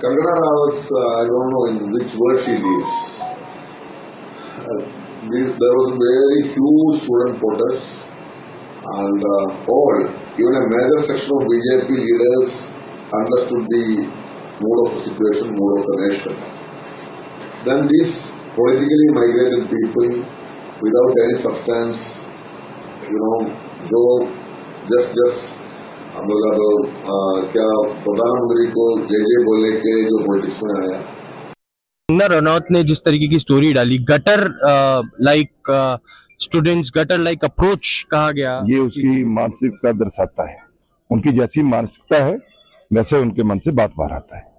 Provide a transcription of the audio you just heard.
Kangana Ranaut, I don't know in which word she lives. There was a very huge student protest, and even a major section of BJP leaders understood the mood of the situation, mood of the nation. Then these politically migrated people, without any substance, जो just मतलब क्या प्रधानमंत्री को जय बोलने के जो politics में आया। कंगना रनौत ने जिस तरीके की स्टोरी डाली, gutter like students, gutter like approach कहा गया, ये उसकी मानसिकता दर्शाता है। उनकी जैसी मानसिकता है वैसे उनके मन से बात बाहर आता है।